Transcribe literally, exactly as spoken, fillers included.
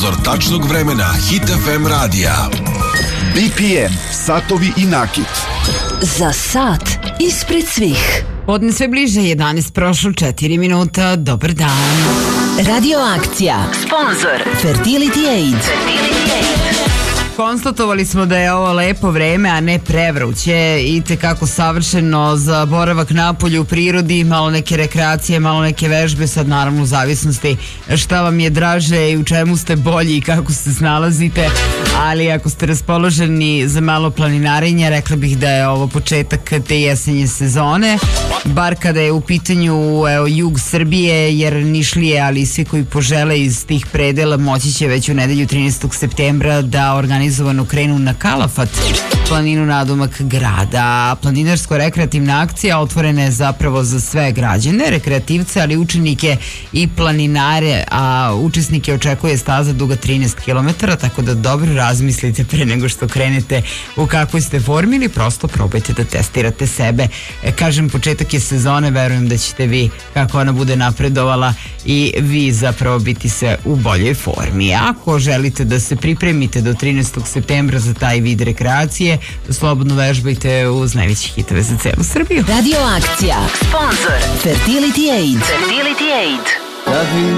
Sponzor tačnog vremena Hit F M radija. B P M, satovi i nakit. Za sat ispred svih. Podne sve bliže, jedanaest prošlo, četiri minuta, dobar dan. Radio akcija. Sponzor Fertility Aid. Fertility Aid. Konstatovali smo da je ovo lepo vreme, a ne prevruće i tekako savršeno za boravak napolju u prirodi, malo neke rekreacije, malo neke vežbe, sad naravno u zavisnosti šta vam je draže i u čemu ste bolji i kako se snalazite, ali ako ste raspoloženi za malo planinarenja, rekla bih da je ovo početak te jesenje sezone, bar kada je u pitanju evo, jug Srbije, jer Nišlije, ali i svi koji požele iz tih predela moći će već u nedelju trinaestog septembra da organizuju organizovano krenu na Kalafat, planinu nadomak grada. Planinarsko-rekreativna akcija otvorena je zapravo za sve građane, rekreativce, ali učenike i planinare, a učesnike očekuje staza duga trinaest kilometara, tako da dobro razmislite pre nego što krenete u kakvoj ste formi ili prosto probajte da testirate sebe. E, kažem, početak je sezone, verujem da ćete vi, kako ona bude napredovala, i vi zapravo biti sve u boljoj formi. Ako želite da se pripremite do trinaestog septembra za taj vid rekreacije, slobodno vežbajte uz najveće hitove za celu Srbiju. Radio akcija. Sponzor Fertility Aid. Fertility Aid.